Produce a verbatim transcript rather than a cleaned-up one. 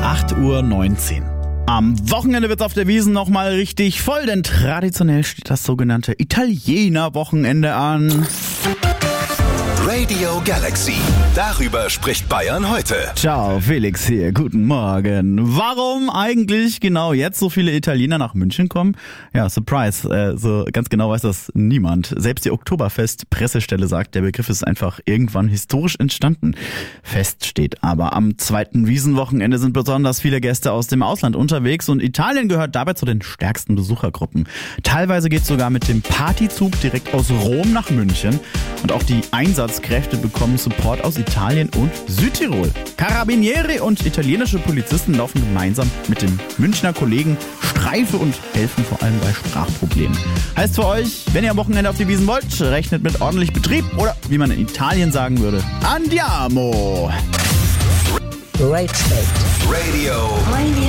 acht Uhr neunzehn. Am Wochenende wird's auf der Wiesn nochmal richtig voll, denn traditionell steht das sogenannte Italiener-Wochenende an. Radio Galaxy. Darüber spricht Bayern heute. Ciao, Felix hier. Guten Morgen. Warum eigentlich genau jetzt so viele Italiener nach München kommen? Ja, Surprise. Äh, so ganz genau weiß das niemand. Selbst die Oktoberfest-Pressestelle sagt, der Begriff ist einfach irgendwann historisch entstanden. Fest steht aber, am zweiten Wiesnwochenende sind besonders viele Gäste aus dem Ausland unterwegs und Italien gehört dabei zu den stärksten Besuchergruppen. Teilweise geht's sogar mit dem Partyzug direkt aus Rom nach München. Und auch die Einsatzkräfte bekommen Support aus Italien und Südtirol. Carabinieri und italienische Polizisten laufen gemeinsam mit den Münchner Kollegen Streife und helfen vor allem bei Sprachproblemen. Heißt für euch, wenn ihr am Wochenende auf die Wiesn wollt, rechnet mit ordentlich Betrieb oder, wie man in Italien sagen würde, Andiamo! Great State. Radio